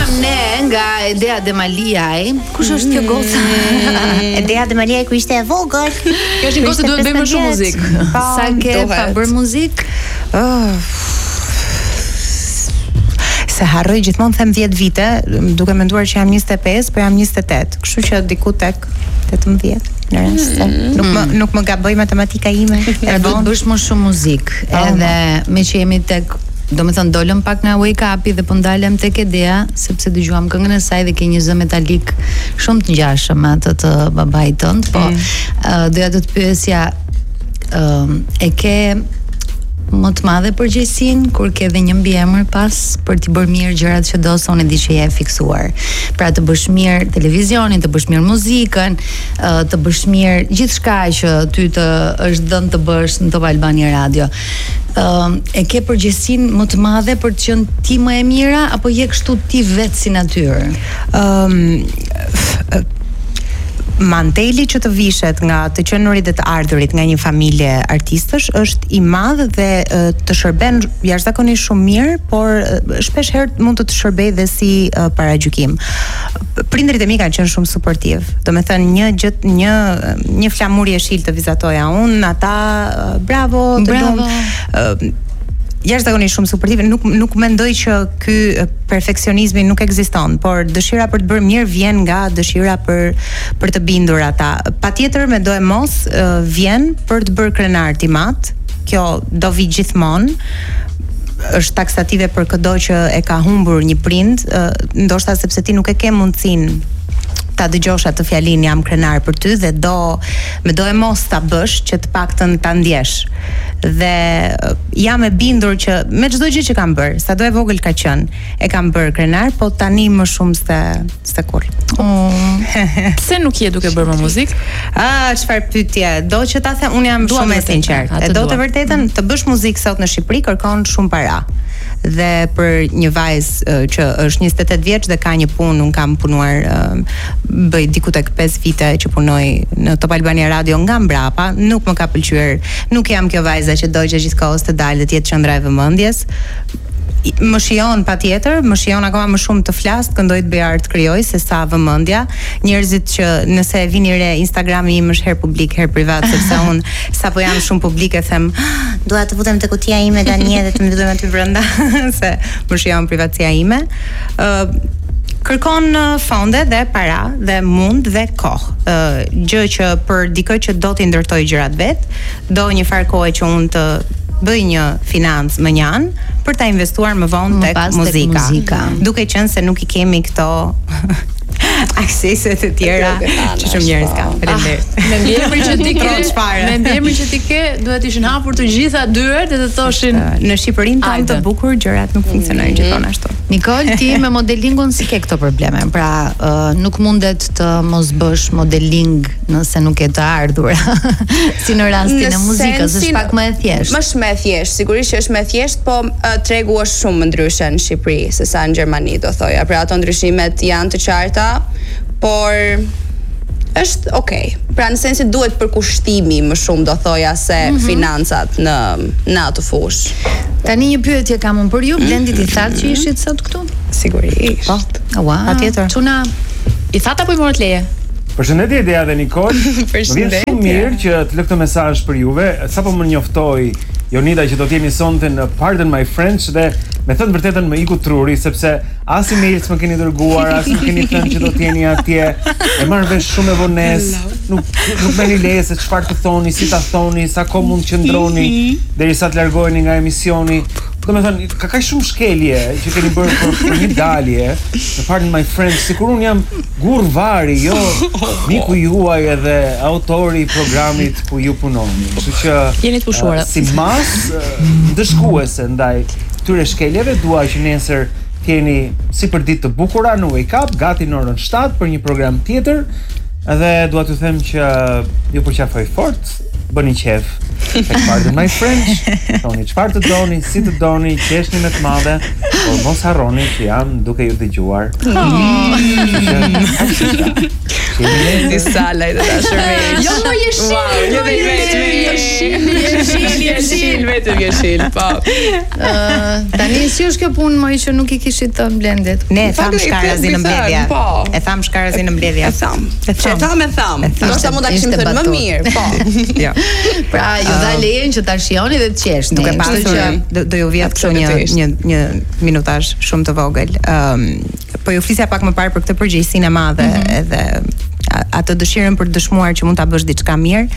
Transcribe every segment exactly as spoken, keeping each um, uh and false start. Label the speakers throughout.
Speaker 1: ne nga Edea Demaliaj. Kush është kjo goca?
Speaker 2: Edea Demaliaj kur ishte e vogël.
Speaker 3: Kjo është një goca duhet bëjmë më shumë muzikë.
Speaker 1: Sa ke pa bërë muzikë?
Speaker 2: Se harroj gjithmonë them dhjetë vite, duke menduar që jam njëzet e pesë, por jam njëzet e tetë. Kështu që diku tek tetëmbëdhjetë. Në rast se nuk më nuk më gaboj matematika ime.
Speaker 1: E do të bësh më shumë muzikë. Edhe me që jemi tek, do me thënë, dolëm pak nga wake up-i dhe po ndalem tek Edea, sepse dëgjuam këngën e saj dhe ke një zë metalik shumë të ngjashëm me atë të babait tënd, po uh, doja të të pyesja, uh, e ke më të madhe përgjegjësinë kur ke edhe një mbiemër pas për të bërë mirë gjërat që do, se unë e di që je e fiksuar. Pra të bësh mirë televizionin, të bësh mirë muzikën, të bësh mirë gjithçka që ty të është dhënë të bësh në Top Albania Radio. Uh, e ke përgjegjësinë më të madhe për të qenë ti më e mira, apo je kështu ti vetë si natyrë?
Speaker 2: Um, Manteli që të vishet nga të qenurit dhe të ardhurit nga një familje artistësh është i madh dhe uh, të shërben jashtëzakonisht shumë mirë, por uh, shpesh herë mund të të shërbej dhe si uh, paragjykim. Prindrit e mi kanë qenë shumë suportiv. Do me thënë një gjë, një një flamuri e shil të vizatoja unë, ata uh, bravo, të
Speaker 1: bravo.
Speaker 2: Lumë, uh, jashtëzakonisht shumë suportive, nuk nuk mendoj që ky perfeksionizmi nuk ekziston, por dëshira për të bërë mirë vjen nga dëshira për për të bindur ata. Patjetër me do e mos uh, vjen për të bërë krenar timat. Kjo do vi gjithmonë. Është taksative për çdo që e ka humbur një prind, uh, ndoshta sepse ti nuk e ke mundësinë ta dëgjosh atë fjalinë jam krenar për ty dhe do me do e mos ta bësh që të paktën ta ndjesh. Dhe jam e bindur që me çdo gjë që kam bërë, sado e vogël ka qenë, e kam bërë krenar, po tani më shumë se se kurrë.
Speaker 3: Oh. Pse nuk je duke bërë më muzikë?
Speaker 2: Ah, çfarë pyetje? Do që ta them, unë jam
Speaker 3: Dua
Speaker 2: shumë e
Speaker 3: të
Speaker 2: sinqertë. E do të vërtetën, të bësh muzikë sot në Shqipëri kërkon shumë para. Dhe për një vajzë uh, që është njëzet e tetë vjeç dhe ka një punë, un kam punuar uh, bëj diku tek pesë vite që punoj në Top Albania Radio nga mbrapa, nuk më ka pëlqyer. Nuk jam kjo vajza që do që gjithkohës të dalë dhe të jetë qendra e vëmendjes. Më shijon patjetër, më shijon akoma më shumë të flas, të këndoj, të bëj art, krijoj se sa vëmendja. Njerëzit që nëse e vini re, Instagrami im është herë publik, herë privat, sepse un sapo jam shumë publike them, dua të futem te kutia ime tani dhe të mbyllim aty brenda, se më shijon privatësia ime. Ë uh, kërkon fonde dhe para dhe mund dhe kohë. Uh, gjë që për dikë që do t'i ndërtoj gjërat vet, do një farë kohe që unë të bëj një financë më njan për ta investuar më vonë tek muzika. muzika. Duke qenë se nuk i kemi këto akseset e tjera që shumë njerëz kanë. Faleminderit.
Speaker 3: Me emrin që ti ke, me emrin që ti ke, duhet ishin hapur të gjitha dyert dhe të thoshin
Speaker 2: në Shqipërinë tonë të bukur gjërat nuk funksionojnë gjithmonë ashtu.
Speaker 1: Nikol, ti me modelingun si ke këto probleme? Pra, uh, nuk mundet të mos bësh modeling nëse nuk e të ardhur. Si në rastin e muzikës, është pak më e thjeshtë.
Speaker 4: Më shumë e thjeshtë, sigurisht që është më e thjeshtë, po uh, tregu është shumë më ndryshe në Shqipëri se sa në Gjermani, do thoja. Pra ato ndryshimet janë të qarta, por është okay. Pra në sensin duhet përkushtimi më shumë, do thoja, se mm -hmm. financat në në atë fushë.
Speaker 1: Tani një pyetje kam unë për ju, Blendi ti thatë që ishit sot këtu?
Speaker 2: Sigurisht.
Speaker 1: Po. Ua.
Speaker 2: Patjetër.
Speaker 1: Çuna
Speaker 3: i thatë apo i morët leje?
Speaker 5: Përshëndetje Edea dhe Nikol. Më vjen shumë mirë që të lë këtë mesazh për juve. Sapo më njoftoi Jonida që do të jemi sonte në Pardon My French dhe me thënë vërtetën më iku truri sepse as email s'më keni dërguar, as më keni thënë që do të jeni atje. E marr vesh shumë e vonesë. Nuk nuk merrni leje se çfarë të thoni, si ta thoni, sa kohë mund të qëndroni derisa të largoheni nga emisioni. Do me thënë, ka kaq shumë shkelje që keni bërë për, për një dalje në Pardon My French, sikur unë jam Gur Vari, jo miku juaj edhe autori i programit ku ju punoni. Kështu që
Speaker 3: jeni të pushuara.
Speaker 5: Uh, si mas uh, ndëshkuese ndaj këtyre shkeljeve, dua që nesër t'jeni si për ditë të bukura në Wake Up, gati në orën shtatë për një program tjetër, edhe dua t'ju them që ju përqafoj fort. Bëni qef tek Pardon My French, thoni çfarë të doni, si të doni, qeshni me të madhe, por mos harroni që jam duke ju dëgjuar. Oh.
Speaker 4: Disa lajte dashurisë.
Speaker 3: Jo, mo jeshil.
Speaker 4: Jo, vetëm jeshil, jeshil, jeshil, vetëm jeshil, po.
Speaker 1: Tani si është kjo punë më që nuk i kishit të Blendit?
Speaker 2: Ne e tham shkarazi në mbledhje. E tham shkarazi në mbledhje.
Speaker 4: E tham. Që tham e tham. Ndoshta mund ta kishim thënë më mirë, po.
Speaker 1: Jo. Pra ju dha lejen që ta shihoni dhe të qeshni.
Speaker 2: Duke pasur që do ju vjet kështu një një një minutazh shumë të vogël. Ëm po ju flisja pak më parë për këtë përgjegjësinë e madhe edhe atë dëshirën për të dëshmuar që mund ta bësh diçka mirë.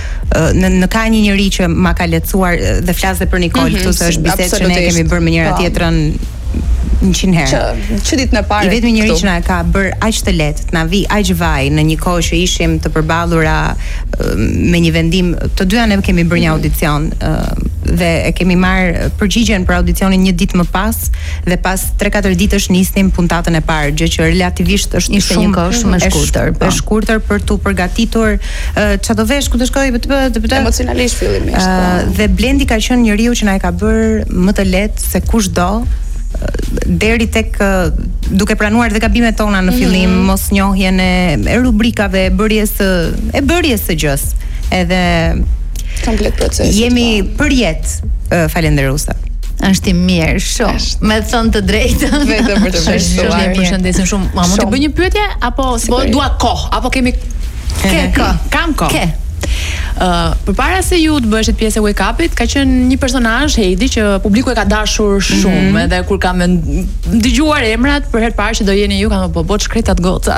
Speaker 2: Në në ka një njerëz që ma ka lehtësuar dhe flas dhe për Nikol, këtu se është bisedë që ne kemi bërë me njëra tjetrën njëqind herë.
Speaker 4: Që që ditën e parë.
Speaker 2: I vetmi njëri që na ka bër aq të lehtë, na vi aq vaj në një kohë që ishim të përballura me një vendim, të dyja ne kemi bërë një audicion dhe e kemi marr përgjigjen për audicionin një ditë më pas dhe pas tre katër ditësh nisnim puntatën e parë, gjë që relativisht është
Speaker 1: ishte një kohë shumë e shkurtër,
Speaker 2: e shkurtër për tu përgatitur çfarë do vesh, ku do shkoj,
Speaker 4: emocionalisht fillimisht.
Speaker 2: Dhe Blendi ka qenë njeriu që na e ka bër më të lehtë se kushdo deri tek duke pranuar dhe gabimet tona në fillim, mm -hmm. mos njohjen e, e rubrikave, e bërjes e bërjes së gjës. Edhe
Speaker 4: komplet procesi.
Speaker 2: Jemi për jetë uh, falenderuese.
Speaker 1: Është i mirë shumë. Me thënë të drejtën.
Speaker 4: Vetëm për të vështuar.
Speaker 3: Ne përshëndesim shumë. Ma mund të bëj një pyetje apo po dua kohë, apo kemi
Speaker 1: ke kohë.
Speaker 3: Kam kohë.
Speaker 1: Ke.
Speaker 3: Uh, përpara se ju të bëshit pjesë e Wake Up-it, ka qenë një personazh Heidi që publiku e ka dashur shumë, mm -hmm. edhe kur kam dëgjuar emrat për herë të parë që do jeni ju, kam po bot shkretat goca.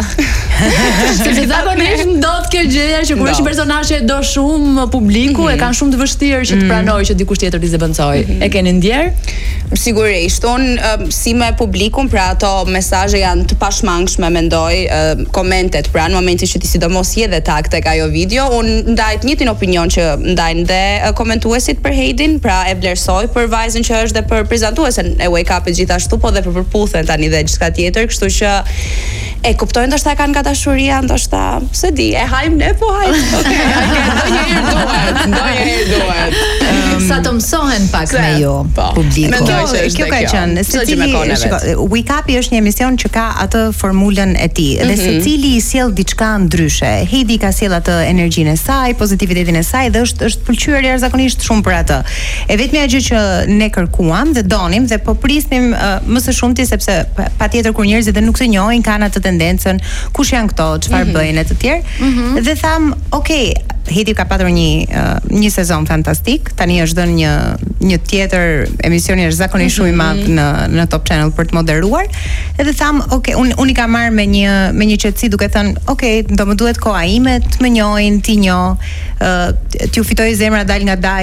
Speaker 3: Sepse zakonisht ndodh kjo gjëja që kur është një personazh që do shumë publiku, mm -hmm. e kanë shumë të vështirë që të pranojë që dikush tjetër t'i zëvendësoj. Mm -hmm. E keni ndjer?
Speaker 4: Sigurisht, unë um, si me publikun, pra ato mesazhe janë të pashmangshme, mendoj, uh, komentet, pra në momentin që ti sidomos je dhe tak tek ajo video, unë ndaj të njëjtin opinion që ndajnë dhe uh, komentuesit për Heidin, pra e vlerësoj për vajzën që është dhe për prezantuesen e Wake Up-it gjithashtu, po dhe për përputhen tani dhe gjithka tjetër, kështu që e kuptojnë ndoshta kanë nga dashuria, ndoshta, se di, e hajmë ne, po hajmë. Okej, ndonjëherë duhet, ndonjëherë duhet.
Speaker 1: Sa të mësohen pak me ju, publiku.
Speaker 2: Kjo ka qenë, secili Wake Up-i është një emision që ka atë formulën e tij dhe secili i sjell diçka ndryshe. Heidi ka sjell atë energjinë e saj, pozitivitetin e saj dhe është është pëlqyer jashtëzakonisht shumë për atë. E vetmja gjë që ne kërkuam dhe donim dhe po prisnim më së shumti sepse patjetër kur njerëzit dhe nuk të njohin kanë atë tendencën kush janë këto, çfarë bëjnë e të tjerë. Dhe tham, okay, Heidi ka patur një uh, një sezon fantastik. Tani është dhënë një një tjetër emisioni është zakonisht shumë i madh në në Top Channel për të moderuar. Edhe tham, okay, unë un i kam marrë me një me një qetësi duke thënë, okay, do më duhet koha ime të më njohin, ti njoh, uh, t'ju fitoj zemra dal nga dal,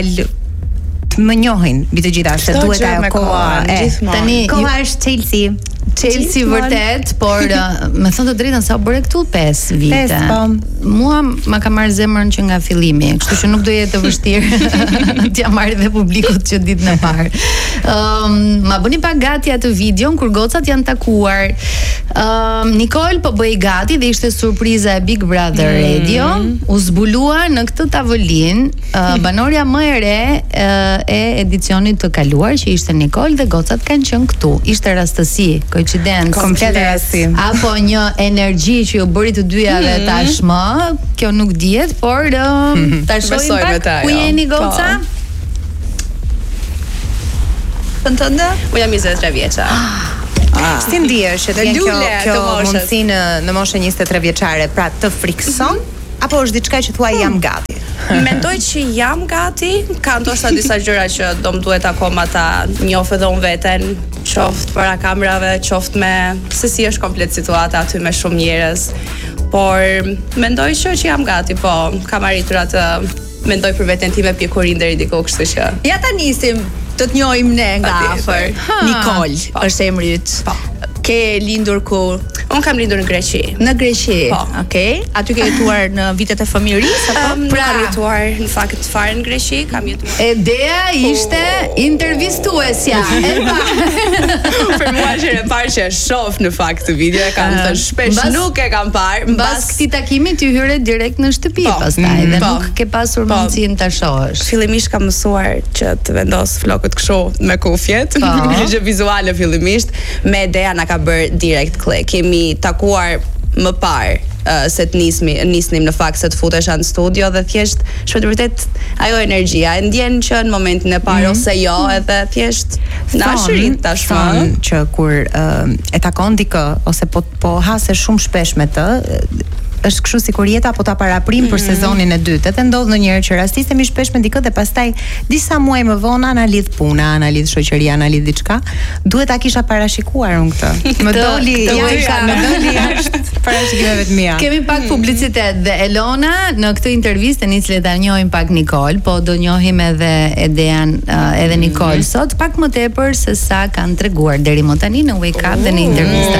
Speaker 2: të më njohin mbi të gjitha, se duhet ajo koha. Tani koha është Chelsea.
Speaker 1: Chelsea vërtet, por uh, me thënë të drejtën sa u bëre këtu pesë vite.
Speaker 2: Pes, po.
Speaker 1: Mua ma ka marrë zemrën që nga fillimi, kështu që nuk do jetë të vështirë t'ja marrë dhe publikut që ditën e parë. Um, ma bëni pak gati atë videon kur gocat janë takuar. Um, Nikol po bëi gati dhe ishte surpriza e Big Brother mm. Radio. U zbulua në këtë tavolinë uh, banorja më e re uh, e edicionit të kaluar që ishte Nikol dhe gocat kanë qenë këtu. Ishte rastësi, koincidencë,
Speaker 2: komplet rasti.
Speaker 1: Apo një energji që ju bëri të dyjave mm -hmm. tashmë, kjo nuk dihet, por um, ta shohim pak ku jeni goca.
Speaker 4: Pëntëndë? Unë jam njëzet e tre vjeqa.
Speaker 2: Ah. Si ndihesh që të kjo, kjo mundësi në, në moshën njëzet e tre vjeçare, pra të frikson? Mm -hmm. Apo është diçka që thua jam gati?
Speaker 4: Mendoj që jam gati, ka ndoshta disa gjëra që do më duhet akoma ta njoh edhe unë veten, qoftë para kamerave, qoftë me se si është komplet situata aty me shumë njerëz. Por mendoj që, që jam gati, po kam arritur atë, mendoj për veten time pjekurin deri diku, kështu që.
Speaker 1: Ja ta nisim të të njohim ne nga afër.
Speaker 4: Nikol është emri yt. Po. Ke lindur ku? Unë kam lindur në Greqi.
Speaker 1: Në Greqi.
Speaker 4: Po.
Speaker 1: Okej.
Speaker 4: Okay. Aty ke jetuar në vitet e fëmijërisë apo? Um, pra, kam jetuar në fakt fare në Greqi, kam jetuar.
Speaker 1: Ideja ishte oh. intervistuesja. E parë.
Speaker 4: Për mua është e parë që e shoh në fakt këtë video, e kam thënë shpesh mbas, nuk e kam parë.
Speaker 1: Mbas këtij takimi ty hyre direkt në shtëpi po. Pastaj dhe po. Nuk ke pasur po. Mundësinë ta shohësh.
Speaker 4: Fillimisht kam mësuar që të vendos flokët kështu me kufjet, gjë vizuale fillimisht, me ideja na ka bër direkt klik. Kemi takuar më parë uh, se të nismi, nisnim në fakt se të futesh në studio dhe thjesht shpejt vërtet ajo energjia e ndjen që në momentin e parë mm -hmm. ose jo edhe thjesht na shrit tashmë
Speaker 2: që kur uh, e takon dikë ose po po hase shumë shpesh me të është kështu sikur jeta po ta paraprim mm -hmm. për sezonin e dytë. Edhe ndodh ndonjëherë që rastistemi shpesh me dikë dhe pastaj disa muaj më vonë ana lidh puna, ana lidh shoqëria, ana lidh diçka. Duhet ta kisha parashikuar unë këtë. Më doli jashtë, më doli jashtë parashikimeve të mia.
Speaker 1: Kemi pak publicitet dhe Elona në këtë intervistë nis le ta njohim pak Nikol, po do njohim edhe Edean uh, edhe Nikol mm -hmm. sot pak më tepër se sa kanë treguar deri më tani në Wake Up oh. dhe në intervista.